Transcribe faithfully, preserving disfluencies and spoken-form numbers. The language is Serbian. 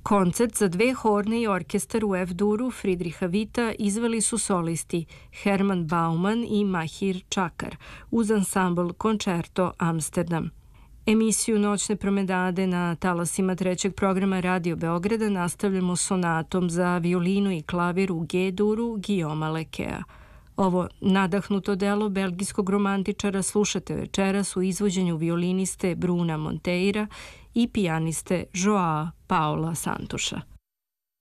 Koncert za dve horne i orkestar u F-duru Friedricha Witta izveli su solisti Herman Bauman i Mahir Čakar uz ansambl Concerto Amsterdam. Emisiju Noćne promenade na talasima trećeg programa Radio Beograda nastavljamo sonatom za violinu i klavir u G-duru Guillauma Lekea. Ovo nadahnuto delo belgijskog romantičara slušate večeras u izvođenju violiniste Bruna Monteira i pijaniste Joao Paula Santuša.